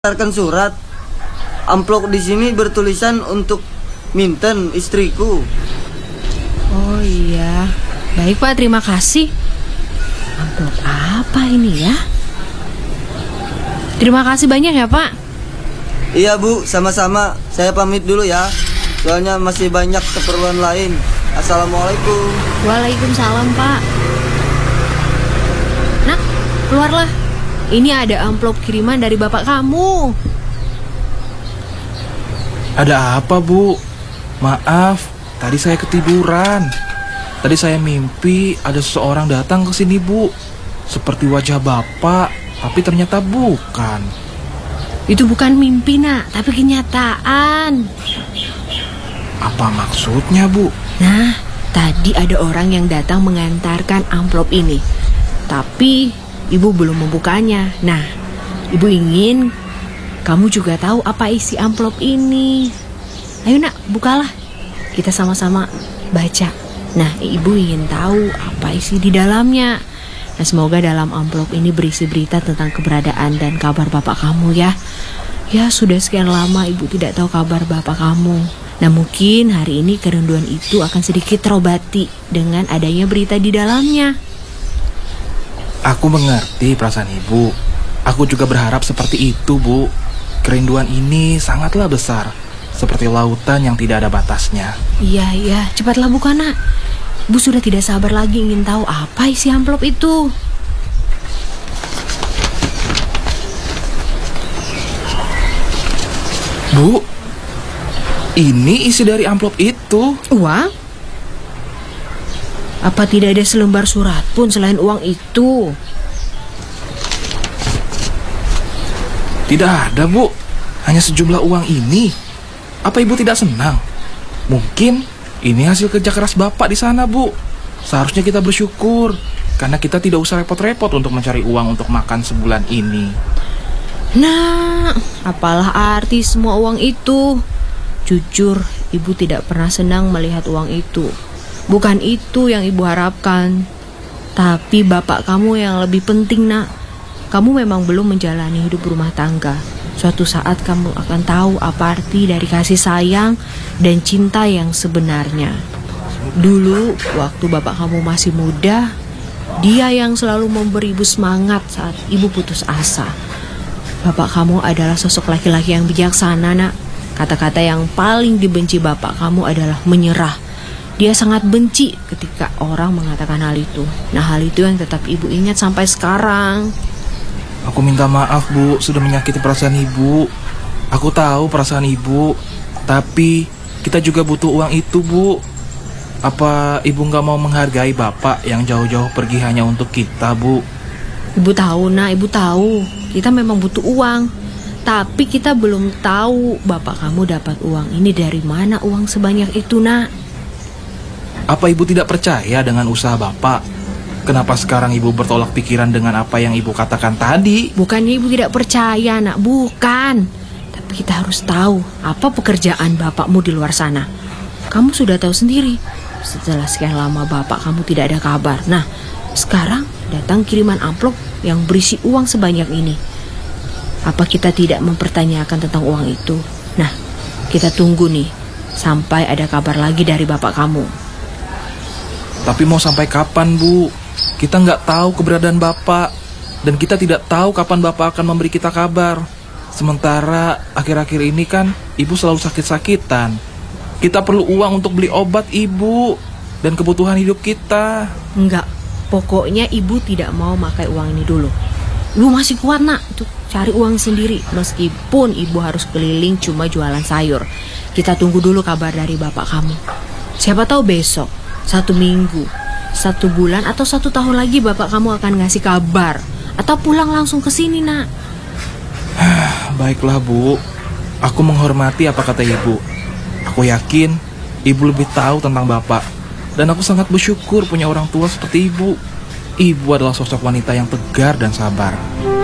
mengantarkan surat. Amplop di sini bertulisan untuk Minten, istriku. Oh iya, baik Pak, terima kasih. Amplop apa ini ya? Terima kasih banyak ya Pak. Iya Bu, sama-sama. Saya pamit dulu ya, soalnya masih banyak keperluan lain. Assalamualaikum. Waalaikumsalam Pak. Nak, keluarlah. Ini ada amplop kiriman dari bapak kamu. Ada apa Bu? Maaf, tadi saya ketiduran. Tadi saya mimpi ada seseorang datang ke sini Bu, seperti wajah bapak, tapi ternyata bukan. Itu bukan mimpi nak, tapi kenyataan. Apa maksudnya Bu? Nah, tadi ada orang yang datang mengantarkan amplop ini, tapi ibu belum membukanya. Nah, ibu ingin kamu juga tahu apa isi amplop ini. Ayo nak, bukalah. Kita sama-sama baca. Nah, ibu ingin tahu apa isi di dalamnya. Nah, semoga dalam amplop ini berisi berita tentang keberadaan dan kabar bapak kamu ya. Ya, sudah sekian lama ibu tidak tahu kabar bapak kamu. Nah, mungkin hari ini kerinduan itu akan sedikit terobati dengan adanya berita di dalamnya. Aku mengerti perasaan Ibu. Aku juga berharap seperti itu Bu. Kerinduan ini sangatlah besar, seperti lautan yang tidak ada batasnya. Iya, cepatlah buka nak. Bu sudah tidak sabar lagi ingin tahu apa isi amplop itu. Bu, ini isi dari amplop itu. Uang? Apa tidak ada selembar surat pun selain uang itu? Tidak ada Bu, hanya sejumlah uang ini. Apa Ibu tidak senang? Mungkin ini hasil kerja keras Bapak di sana Bu. Seharusnya kita bersyukur, karena kita tidak usah repot-repot untuk mencari uang untuk makan sebulan ini. Nah, apalah arti semua uang itu? Jujur, ibu tidak pernah senang melihat uang itu. Bukan itu yang ibu harapkan. Tapi bapak kamu yang lebih penting nak. Kamu memang belum menjalani hidup rumah tangga. Suatu saat kamu akan tahu apa arti dari kasih sayang dan cinta yang sebenarnya. Dulu waktu bapak kamu masih muda, dia yang selalu memberi ibu semangat saat ibu putus asa. Bapak kamu adalah sosok laki-laki yang bijaksana nak. Kata-kata yang paling dibenci bapak kamu adalah menyerah. Dia sangat benci ketika orang mengatakan hal itu. Nah, hal itu yang tetap ibu ingat sampai sekarang. Aku minta maaf Bu, sudah menyakiti perasaan Ibu. Aku tahu perasaan Ibu, tapi kita juga butuh uang itu Bu. Apa Ibu gak mau menghargai Bapak yang jauh-jauh pergi hanya untuk kita Bu? Ibu tahu nak, ibu tahu. Kita memang butuh uang. Tapi kita belum tahu bapak kamu dapat uang ini dari mana, uang sebanyak itu nak. Apa Ibu tidak percaya dengan usaha Bapak? Kenapa sekarang Ibu bertolak pikiran dengan apa yang Ibu katakan tadi? Bukannya ibu tidak percaya nak, bukan. Tapi kita harus tahu apa pekerjaan bapakmu di luar sana. Kamu sudah tahu sendiri, setelah sekian lama bapak kamu tidak ada kabar. Nah, sekarang datang kiriman amplop yang berisi uang sebanyak ini. Apa kita tidak mempertanyakan tentang uang itu? Nah, kita tunggu nih sampai ada kabar lagi dari bapak kamu. Tapi mau sampai kapan Bu? Kita nggak tahu keberadaan Bapak, dan kita tidak tahu kapan Bapak akan memberi kita kabar. Sementara akhir-akhir ini kan Ibu selalu sakit-sakitan. Kita perlu uang untuk beli obat Ibu dan kebutuhan hidup kita. Enggak, pokoknya ibu tidak mau pakai uang ini dulu. Ibu masih kuat nak untuk cari uang sendiri, meskipun ibu harus keliling cuma jualan sayur. Kita tunggu dulu kabar dari bapak kamu. Siapa tahu besok, 1 minggu, 1 bulan, atau 1 tahun lagi bapak kamu akan ngasih kabar. Atau pulang langsung ke sini nak. Baiklah Bu, aku menghormati apa kata Ibu. Aku yakin Ibu lebih tahu tentang Bapak. Dan aku sangat bersyukur punya orang tua seperti Ibu. Ibu adalah sosok wanita yang tegar dan sabar.